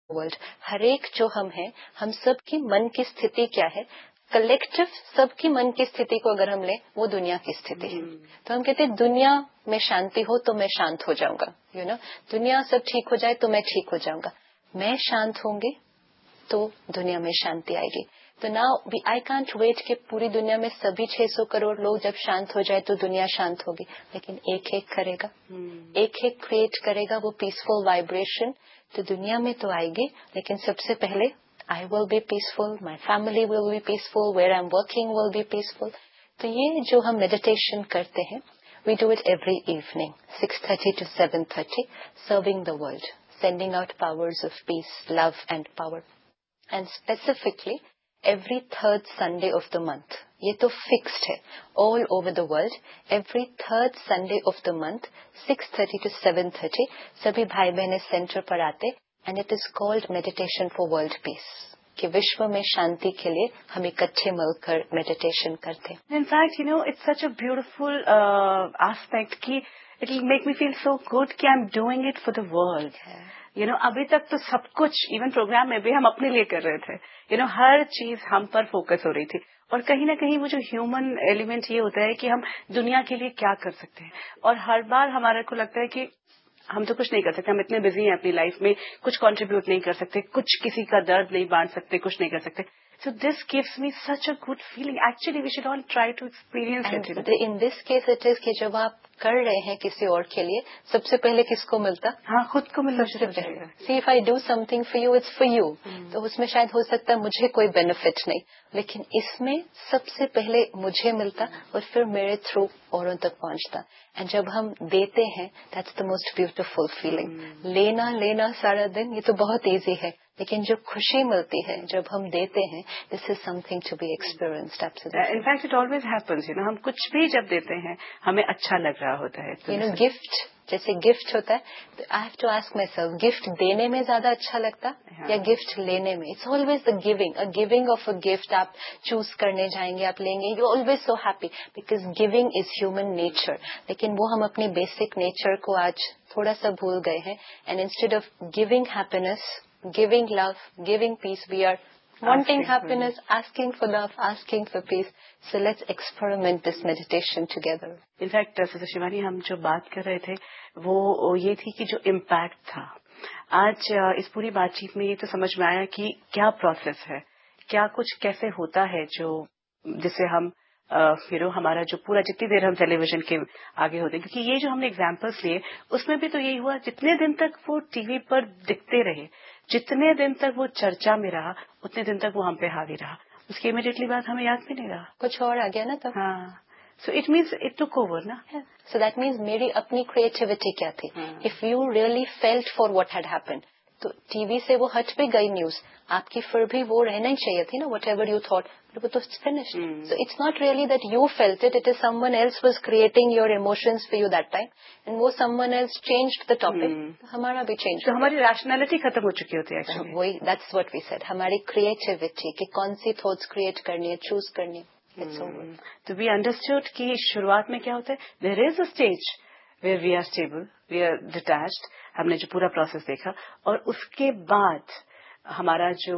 World, हर एक जो हम हैं, हम सबकी मन की स्थिति क्या है, कलेक्टिव सबकी मन की स्थिति को अगर हम लें, वो दुनिया की स्थिति है। तो हम कहते हैं दुनिया में शांति हो तो मैं शांत हो जाऊंगा, दुनिया सब ठीक हो जाए तो मैं ठीक हो जाऊंगा। मैं शांत होंगी तो दुनिया में शांति आएगी। तो नाउ आई कांट वेट कि पूरी दुनिया में सभी 600 करोड़ लोग जब शांत हो जाए तो दुनिया शांत होगी, लेकिन एक एक करेगा, एक एक क्रिएट करेगा वो पीसफुल वाइब्रेशन, तो दुनिया में तो आएगी। लेकिन सबसे पहले I will be peaceful, my family will be peaceful, where I'm working will be peaceful. तो ये जो हम मेडिटेशन करते हैं, we do it every evening, 6:30 to 7:30, serving the world, sending out powers of peace, love and power. And specifically, every third Sunday of the month. ये तो fixed है, all over the world, every third Sunday of the month, 6:30 to 7:30, सभी भाई बहने centre पर आते, and it is called meditation for world peace, कि विश्व में शांति के लिए हम इकट्ठे मिलकर मेडिटेशन करते हैं। In fact, it's such a beautiful aspect कि it will make me feel so good कि I'm doing it for the world. अभी तक तो सब कुछ, इवन प्रोग्राम में भी हम अपने लिए कर रहे थे, हर चीज हम पर फोकस हो रही थी, और कहीं ना कहीं वो जो ह्यूमन एलिमेंट ये होता है कि हम दुनिया के लिए क्या कर सकते हैं, और हर बार हमारे को लगता है कि हम तो कुछ नहीं कर सकते, हम इतने बिजी हैं अपनी लाइफ में, कुछ कंट्रीब्यूट नहीं कर सकते, कुछ किसी का दर्द नहीं बांट सकते, कुछ नहीं कर सकते। So this gives me such a good feeling. Actually, we should all try to experience it. In this case, it is कि जब आप कर रहे हैं किसी और के लिए, सबसे पहले किसको मिलता? हाँ, खुद को मिलना सबसे पहले। See, if I do something for you, it's for you. तो उसमें शायद हो सकता है मुझे कोई बेनिफिट नहीं, लेकिन इसमें सबसे पहले मुझे मिलता और फिर मेरे थ्रू औरों तक पहुंचता। एंड जब हम देते हैं, that's the most beautiful feeling. लेना सारा दिन ये तो बहुत इजी है, लेकिन जो खुशी मिलती है जब हम देते हैं, this is something to be experienced. Absolutely, in fact it always happens, हम कुछ भी जब देते हैं हमें अच्छा लग रहा होता है। गिफ्ट, जैसे गिफ्ट होता है, तो I have to ask my self, gift देने में ज्यादा अच्छा लगता या गिफ्ट लेने में? It's always the giving of a gift. आप चूज करने जाएंगे, आप लेंगे, you always so happy because giving is human nature. लेकिन वो हम अपनी बेसिक नेचर को आज थोड़ा सा भूल गए हैं, and instead of giving happiness, giving love, giving peace, we are wanting happiness, asking for love, asking for peace. So let's experiment this meditation together. In fact, Sister Shivani, हम जो बात कर रहे थे वो ये थी कि जो इम्पैक्ट था, आज इस पूरी बातचीत में ये तो समझ में आया कि क्या प्रोसेस है, क्या कुछ कैसे होता है, जो जिससे हम हमारा जो पूरा जितनी देर हम टेलीविजन के आगे होते हैं, क्योंकि ये जो हमने एग्जाम्पल्स लिए उसमें भी तो यही हुआ, जितने दिन तक वो टीवी पर दिखते रहे, जितने दिन तक वो चर्चा में रहा, उतने दिन तक वो हम पे हावी रहा, उसकी इमीडिएटली बात हमें याद भी नहीं रहा, कुछ और आ गया ना तब। हाँ, so it means it took over ना। सो दैट मीन्स मेरी अपनी क्रिएटिविटी क्या थी। If you really felt for what had happened, तो टीवी से वो हट भी गई न्यूज, आपकी फिर भी वो रहना ही चाहिए थी ना, वट एवर यू थॉट, वो तो finished. So it's not really that you felt it, it is someone else was creating your emotions for you that time, and वो someone else changed the topic, हमारा भी change. तो हमारी rationality खत्म हो चुकी होती है एक्चुअली। वही, दैट्स व्हाट वी सेड, हमारी क्रिएटिविटी कि कौन सी थॉट्स क्रिएट करनी है, चूज करनी है, इट्स ओवर। तो वी अंडरस्टूड कि शुरुआत में क्या होता है, there is a stage where we are stable, we are detached, हमने जो पूरा प्रोसेस देखा, और उसके बाद हमारा जो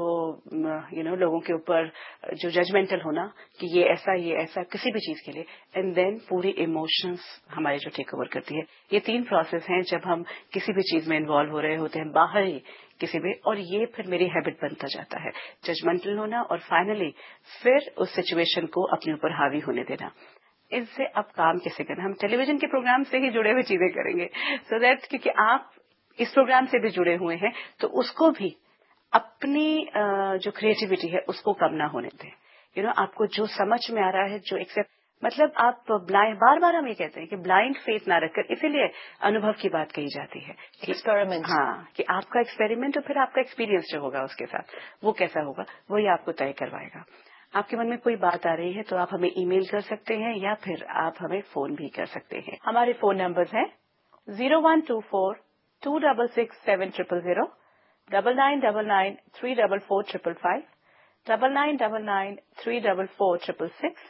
लोगों के ऊपर जो जजमेंटल होना कि ये ऐसा किसी भी चीज के लिए, एंड देन पूरी इमोशंस हमारे जो टेक ओवर करती है। ये 3 प्रोसेस हैं जब हम किसी भी चीज में इन्वॉल्व हो रहे होते हैं, बाहर ही किसी भी, और ये फिर मेरी हैबिट बनता जाता है, जजमेंटल होना, और फाइनली फिर उस सिचुएशन को अपने ऊपर हावी होने देना। इससे अब काम कैसे करना, हम टेलीविजन के प्रोग्राम से ही जुड़े हुए चीजें करेंगे, सो दैट क्योंकि आप इस प्रोग्राम से भी जुड़े हुए हैं, तो उसको भी अपनी जो क्रिएटिविटी है उसको कम ना होने दें। आपको जो समझ में आ रहा है, जो एक्सेप्ट, मतलब आप ब्लाइंड, बार हम ये कहते हैं कि ब्लाइंड फेथ ना रखकर, इसीलिए अनुभव की बात कही जाती है, एक्सपेरिमेंट। हाँ, कि आपका एक्सपेरिमेंट और फिर आपका एक्सपीरियंस जो होगा उसके साथ वो कैसा होगा, वही आपको तय करवाएगा। आपके मन में कोई बात आ रही है तो आप हमें ईमेल कर सकते हैं, या फिर आप हमें फोन भी कर सकते हैं। हमारे फोन नंबर्स हैं 0124-266-7000, 9999-344-555, 9999-344-666,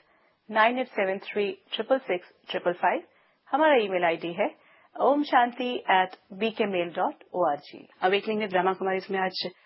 9873-666-555। हमारा ईमेल आईडी है omshanti@bkmail.org। Awakening with Brahma Kumari में आज